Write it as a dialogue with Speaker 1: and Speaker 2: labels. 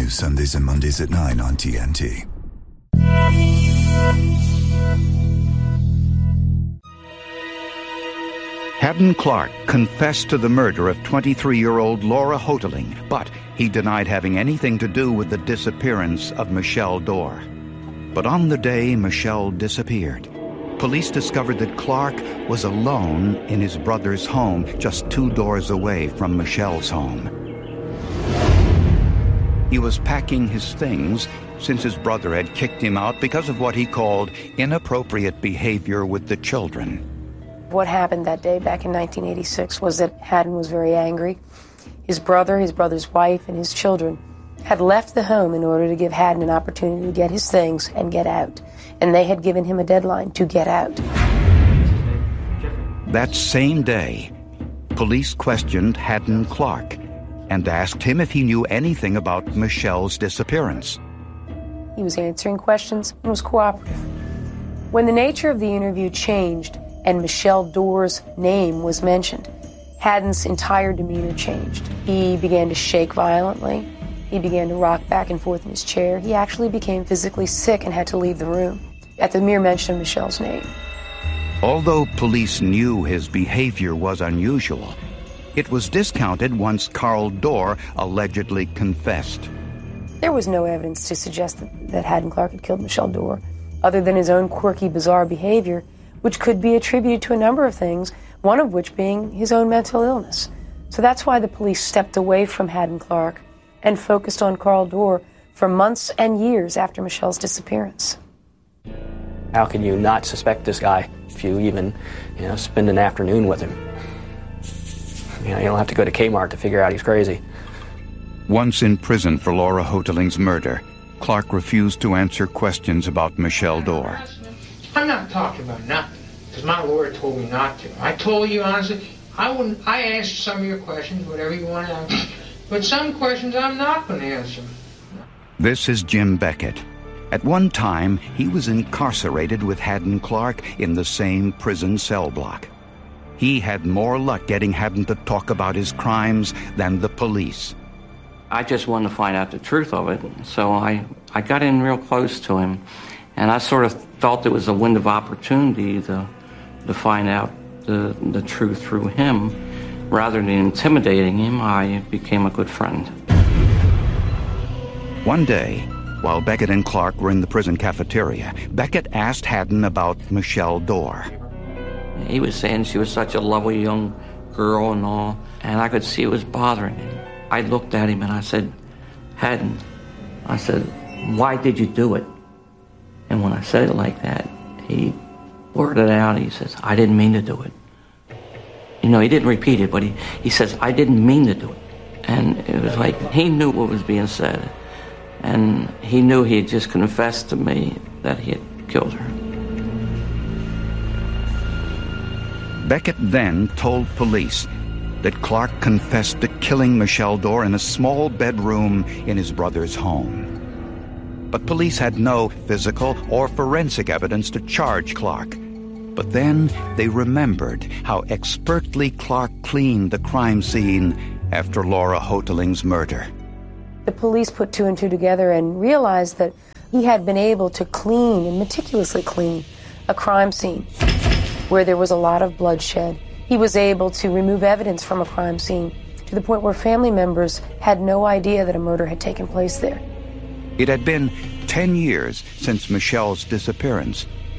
Speaker 1: News Sundays and Mondays at 9 on TNT.
Speaker 2: Haddon Clark confessed to the murder of 23-year-old Laura Hoteling, but he denied having anything to do with the disappearance of Michelle Dorr. But on the day Michelle disappeared, police discovered that Clark was alone in his brother's home, just 2 doors away from Michelle's home. He was packing his things since his brother had kicked him out because of what he called inappropriate behavior with the children.
Speaker 3: What happened that day back in 1986 was that Haddon was very angry. His brother's wife, and his children had left the home in order to give Haddon an opportunity to get his things and get out. And they had given him a deadline to get out.
Speaker 2: That same day, police questioned Haddon Clark and asked him if he knew anything about Michelle's disappearance.
Speaker 3: He was answering questions and was cooperative. When the nature of the interview changed and Michelle Dorr's name was mentioned, Haddon's entire demeanor changed. He began to shake violently. He began to rock back and forth in his chair. He actually became physically sick and had to leave the room at the mere mention of Michelle's name.
Speaker 2: Although police knew his behavior was unusual, it was discounted once Carl Dorr allegedly confessed.
Speaker 3: There was no evidence to suggest that Haddon Clark had killed Michelle Dorr, other than his own quirky, bizarre behavior, which could be attributed to a number of things, one of which being his own mental illness. So that's why the police stepped away from Haddon Clark and focused on Carl Dorr for months and years after Michelle's disappearance.
Speaker 4: How can you not suspect this guy if you even, spend an afternoon with him? You don't have to go to Kmart to figure out he's crazy.
Speaker 2: Once in prison for Laura Hoteling's murder, Clark refused to answer questions about Michelle Dorr.
Speaker 5: I'm not talking about nothing, because my lawyer told me not to. I told you honestly, I answered some of your questions, whatever you want to answer, but some questions I'm not going to answer.
Speaker 2: This is Jim Beckett. At one time, he was incarcerated with Haddon Clark in the same prison cell block. He had more luck getting Haddon to talk about his crimes than the police.
Speaker 6: I just wanted to find out the truth of it, so I got in real close to him, and I sort of felt it was a window of opportunity to find out the truth through him. Rather than intimidating him, I became a good friend.
Speaker 2: One day, while Beckett and Clark were in the prison cafeteria, Beckett asked Haddon about Michelle Dorr.
Speaker 6: He was saying she was such a lovely young girl and all, and I could see it was bothering him. I looked at him and I said, Haddon, I said, why did you do it? And when I said it like that, he blurted out, he says, I didn't mean to do it. He didn't repeat it, but he says, I didn't mean to do it. And it was like he knew what was being said. And he knew he had just confessed to me that he had killed her.
Speaker 2: Beckett then told police that Clark confessed to killing Michelle Dorr in a small bedroom in his brother's home. But police had no physical or forensic evidence to charge Clark. But then they remembered how expertly Clark cleaned the crime scene after Laura Hoteling's murder.
Speaker 3: The police put 2 and 2 together and realized that he had been able to clean and meticulously clean a crime scene where there was a lot of bloodshed. He was able to remove evidence from a crime scene to the point where family members had no idea that a murder had taken place there.
Speaker 2: It had been 10 years since Michelle's disappearance,